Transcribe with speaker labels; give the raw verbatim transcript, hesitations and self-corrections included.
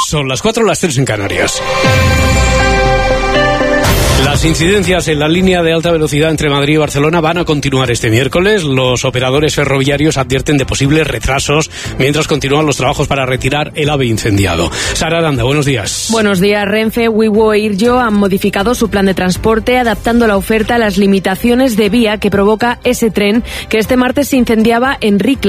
Speaker 1: Son las cuatro, las tres en Canarias. Las incidencias en la línea de alta velocidad entre Madrid y Barcelona van a continuar este miércoles. Los operadores ferroviarios advierten de posibles retrasos mientras continúan los trabajos para retirar el AVE incendiado. Sara Aranda, buenos días.
Speaker 2: Buenos días. Renfe, Wigo e Iryo han modificado su plan de transporte adaptando la oferta a las limitaciones de vía que provoca ese tren que este martes se incendiaba en Ricla.